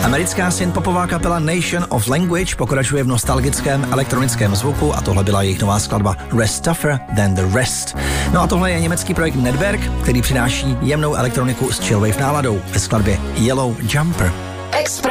Americká synthpopová kapela Nation of Language pokračuje v nostalgickém elektronickém zvuku a tohle byla jejich nová skladba Rest Tougher Than The Rest. No a tohle je německý projekt Netwerk, který přináší jemnou elektroniku s chillwave náladou ve skladbě Yellow Jumper.